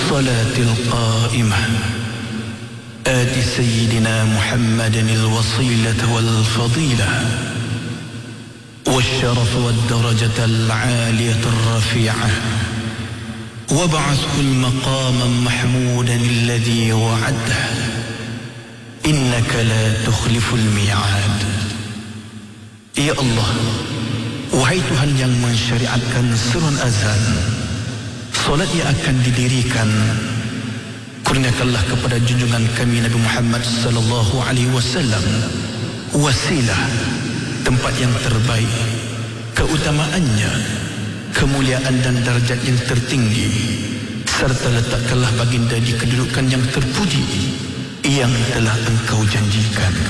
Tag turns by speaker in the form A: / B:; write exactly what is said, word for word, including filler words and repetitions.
A: والصلاة القائمة آت سيدنا محمدا الوصيلة والفضيلة والشرف والدرجة العالية الرفيعة وابعثه المقام محمودا الذي وعده إنك لا تخلف الميعاد. Ya Allah, wahai Tuhan yang mensyariatkan serun azan, solat yang akan didirikan, kurniakanlah kepada junjungan kami Nabi Muhammad sallallahu alaihi wasallam wasilah, tempat yang terbaik, keutamaannya, kemuliaan dan darjat yang tertinggi, serta letakkanlah baginda di kedudukan yang terpuji yang telah Engkau janjikan.